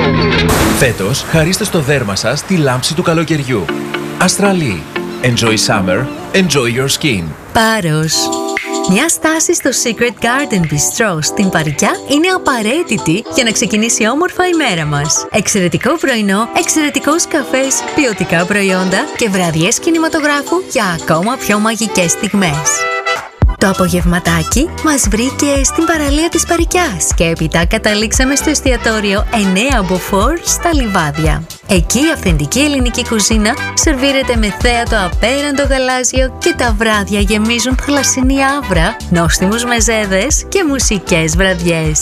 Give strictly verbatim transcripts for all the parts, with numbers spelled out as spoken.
Φέτος, χαρίστε στο δέρμα σας τη λάμψη του καλοκαιριού. Astralis. Enjoy summer, enjoy your skin. Πάρος. Μια στάση στο Secret Garden Bistro στην Παρικιά είναι απαραίτητη για να ξεκινήσει όμορφα η μέρα μας. Εξαιρετικό πρωινό, εξαιρετικός καφές, ποιοτικά προϊόντα και βραδιές κινηματογράφου για ακόμα πιο μαγικές στιγμές. Το απογευματάκι μας βρήκε στην παραλία της Παρικιάς και έπειτα καταλήξαμε στο εστιατόριο εννέα Μποφόρ στα Λιβάδια. Εκεί η αυθεντική ελληνική κουζίνα σερβίρεται με θέατο απέραντο γαλάζιο και τα βράδια γεμίζουν θαλασσινή άβρα, νόστιμους μεζέδες και μουσικές βραδιές.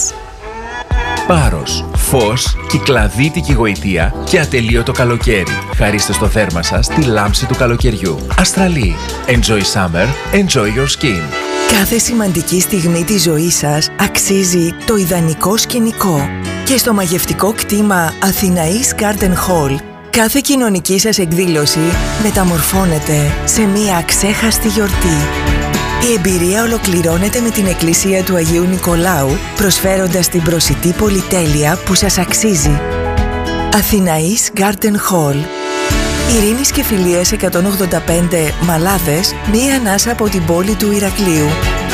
Πάρος, φως, κυκλαδίτικη γοητεία και ατελείωτο καλοκαίρι. Χαρίστε στο δέρμα σας τη λάμψη του καλοκαιριού. Astralis. Enjoy summer, enjoy your skin. Κάθε σημαντική στιγμή της ζωής σας αξίζει το ιδανικό σκηνικό. Και στο μαγευτικό κτήμα Athenaeis Garden Hall, κάθε κοινωνική σας εκδήλωση μεταμορφώνεται σε μία αξέχαστη γιορτή. Η εμπειρία ολοκληρώνεται με την εκκλησία του Αγίου Νικολάου, προσφέροντας την προσιτή πολυτέλεια που σας αξίζει. Athenaeis Garden Hall. Ειρήνης και Φιλίας εκατόν ογδόντα πέντε Μαλάδες, μία ανάσα από την πόλη του Ηρακλείου.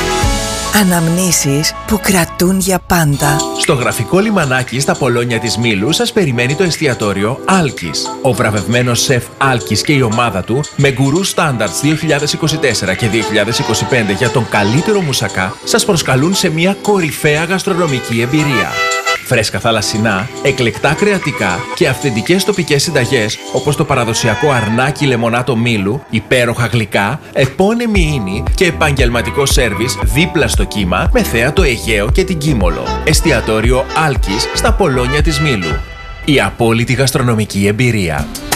Αναμνήσεις που κρατούν για πάντα. Στο γραφικό λιμανάκι στα Πολόνια της Μήλου σας περιμένει το εστιατόριο Άλκης. Ο βραβευμένος σεφ Άλκης και η ομάδα του με γκουρού Standards δύο χιλιάδες είκοσι τέσσερα και δύο χιλιάδες είκοσι πέντε για τον καλύτερο μουσακά σας προσκαλούν σε μια κορυφαία γαστρονομική εμπειρία. Φρέσκα θαλασσινά, εκλεκτά κρεατικά και αυθεντικές τοπικές συνταγές όπως το παραδοσιακό αρνάκι λεμονάτο Μήλου, υπέροχα γλυκά, επώνυμη ίνη και επαγγελματικό σέρβις δίπλα στο κύμα με θέα το Αιγαίο και την Κίμολο. Εστιατόριο Άλκης στα Πολόνια της Μήλου. Η απόλυτη γαστρονομική εμπειρία.